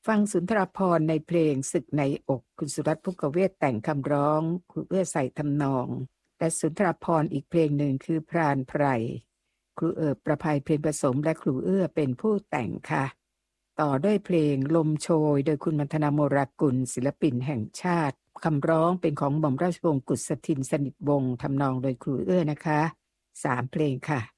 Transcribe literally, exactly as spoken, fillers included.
ฟังสุนทรภรณ์ในเพลงศึกในอกคุณสุรัตน์ ภุกเวศแต่งคำร้องครูเอื้อใส่ทำนองและสุนทรภรณ์อีกเพลงหนึ่งคือพรานไพรครูเอิบประภัยเพลงผสมและครูเอื้อเป็นผู้แต่งค่ะต่อด้วยเพลงลมโชยโดยคุณมัทนาโมรากุลศิลปินแห่งชาติคำร้องเป็นของหม่อมราชวงศ์กุษทินสนิทวงศ์ทำนองโดยครูเอื้อนะคะสามเพลงค่ะ